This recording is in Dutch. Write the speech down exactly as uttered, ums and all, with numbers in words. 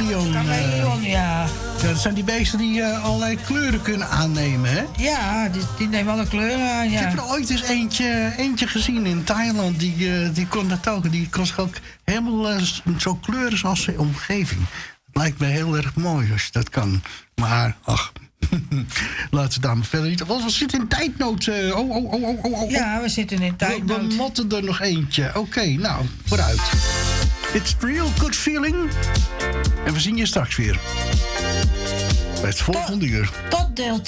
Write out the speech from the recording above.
chameleon. Chameleon, uh, ja. Ja, dat zijn die beesten die uh, allerlei kleuren kunnen aannemen, hè? Ja, die, die nemen alle kleuren aan, ja. Ik heb er ooit eens eentje, eentje gezien in Thailand. Die, uh, die kon dat ook. Die kon zich ook helemaal uh, zo kleuren zoals zijn omgeving. Het lijkt me heel erg mooi als je dat kan. Maar, ach... Laten we daar maar verder niet. We zitten in tijdnood. Uh, oh, oh, oh, oh, oh, oh. Ja, we zitten in tijdnood. We, we motten er nog eentje. Oké, okay, nou, vooruit. It's a real good feeling. En we zien je straks weer. Bij het volgende uur. Tot deel